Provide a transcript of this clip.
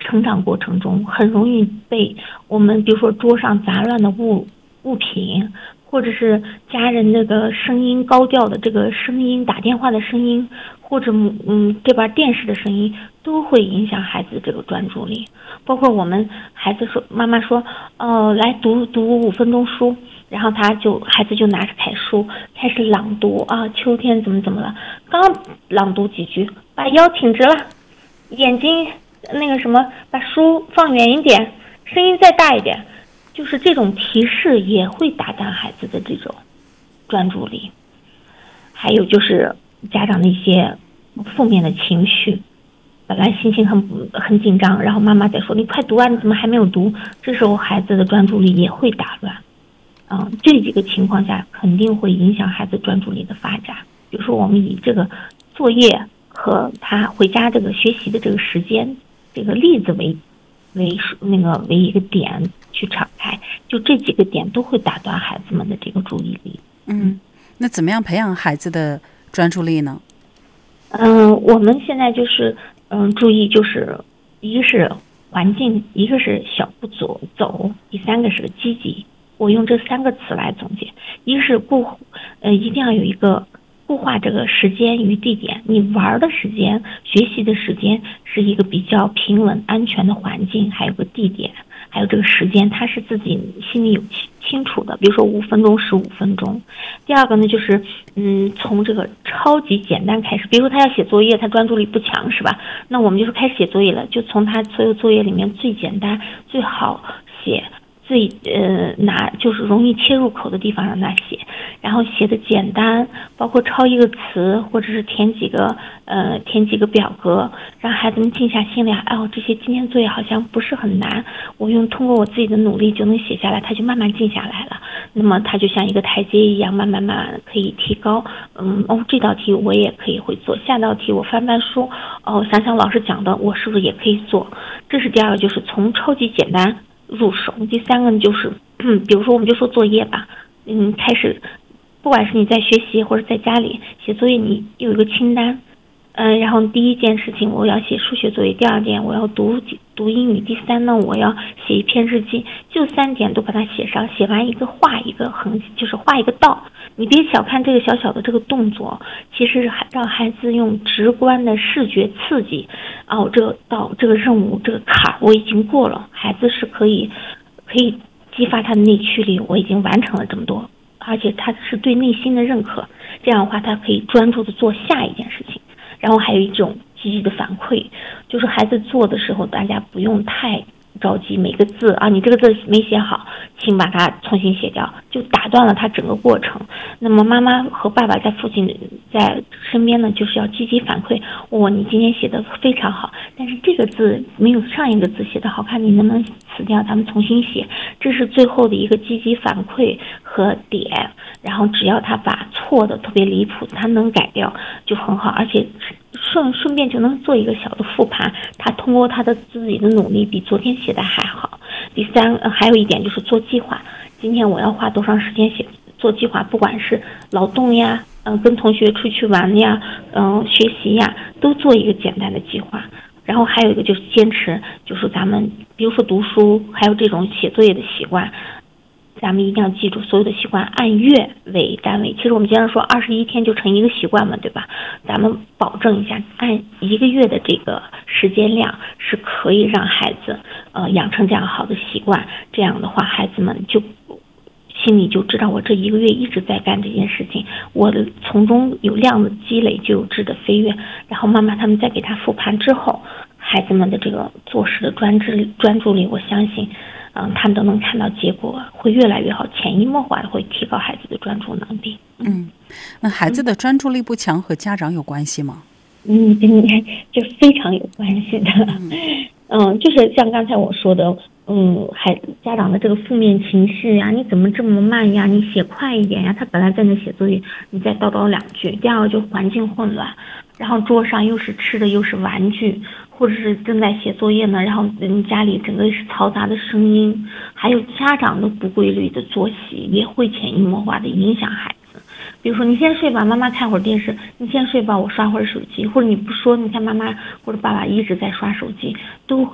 成长过程中很容易被我们比如说桌上杂乱的物品，或者是家人这个声音高调的这个声音，打电话的声音，或者这边电视的声音，都会影响孩子这个专注力。包括我们孩子说，妈妈说来读5分钟书，然后孩子就拿开书开始朗读啊，秋天怎么了，刚朗读几句，把腰挺直了，眼睛那个什么，把书放远一点，声音再大一点，就是这种提示也会打断孩子的这种专注力。还有就是家长的一些负面的情绪，本来心情很紧张，然后妈妈在说你快读啊，你怎么还没有读，这时候孩子的专注力也会打乱。这几个情况下肯定会影响孩子专注力的发展。比如说我们以这个作业和他回家这个学习的这个时间这个例子为一个点去敞开，就这几个点都会打断孩子们的这个注意力。 那怎么样培养孩子的专注力呢？ 我们现在就是注意，就是一个是环境，一个是小步走，第三个是积极。我用这3个词来总结，一个是一定要有一个固化这个时间与地点，你玩的时间、学习的时间是一个比较平稳、安全的环境，还有个地点，还有这个时间，他是自己心里有清楚的。比如说5分钟、15分钟。第二个呢，就是从这个超级简单开始。比如说他要写作业，他专注力不强，是吧？那我们就是开始写作业了，就从他所有作业里面最简单、最好写。就是容易切入口的地方让他写，然后写的简单，包括抄一个词，或者是填几个表格，让孩子们静下心来。这些今天作业好像不是很难，我通过我自己的努力就能写下来，他就慢慢静下来了。那么他就像一个台阶一样，慢慢可以提高。这道题我也可以会做，下道题我翻书，想想老师讲的，我是不是也可以做？这是第二个，就是从超级简单入手。第三个呢，就是比如说我们就说作业吧，开始不管是你在学习或者在家里写作业，你有一个清单，然后第一件事情我要写数学作业，第二点我要读英语，第三呢我要写一篇日记，就3点都把它写上，写完画一个横，就是画一个道。你别小看这个小小的这个动作，其实让孩子用直观的视觉刺激，这个任务这个坎我已经过了，孩子是可以激发他的内驱力，我已经完成了这么多，而且他是对内心的认可，这样的话他可以专注的做下一件事情。然后还有一种积极的反馈，就是孩子做的时候大家不用太着急，每个字你这个字没写好，请把它重新写掉，就打断了他整个过程。那么妈妈和爸爸在附近在身边呢，就是要积极反馈，你今天写的非常好，但是这个字没有上一个字写的好看，你能不能辞掉，咱们重新写？这是最后的一个积极反馈和点。然后只要他把错的特别离谱他能改掉就很好，而且顺便就能做一个小的复盘，他通过他的自己的努力比昨天写的还好。第三还有一点就是做计划，今天我要花多长时间做计划，不管是劳动呀，跟同学出去玩呀，学习呀，都做一个简单的计划。然后还有一个就是坚持，就是咱们比如说读书，还有这种写作业的习惯，咱们一定要记住，所有的习惯按月为单位。其实我们经常说21天就成一个习惯嘛，对吧？咱们保证一下，按1个月的这个时间量是可以让孩子养成这样好的习惯。这样的话，孩子们就心里就知道，我这1个月一直在干这件事情，我从中有量的积累，就有质的飞跃。然后慢慢他们再给他复盘之后，孩子们的这个做事的专注力，我相信他们都能看到结果，会越来越好，潜移默化的会提高孩子的专注能力。 那孩子的专注力不强和家长有关系吗？ 这非常有关系的。就是像刚才我说的，家长的这个负面情绪呀，你怎么这么慢呀？你写快一点呀！他本来在那写作业，你再叨叨2句。第二个就环境混乱，然后桌上又是吃的又是玩具，或者是正在写作业呢，然后家里整个是嘈杂的声音，还有家长的不规律的作息，也会潜移默化的影响孩子。比如说你先睡吧，妈妈看会儿电视；你先睡吧，我刷会儿手机，或者你不说，你看妈妈或者爸爸一直在刷手机，都会